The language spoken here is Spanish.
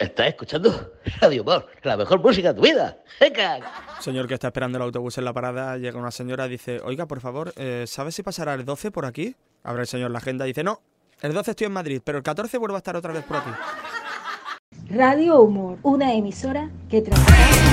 Estás escuchando Radio Humor, la mejor música de tu vida. ¡Venga! Señor que está esperando el autobús en la parada, llega una señora y dice, oiga, por favor, ¿sabe si pasará el 12 por aquí? Abre el señor la agenda y dice, no, el 12 estoy en Madrid, pero el 14 vuelvo a estar otra vez por aquí. Radio Humor, una emisora que trabaja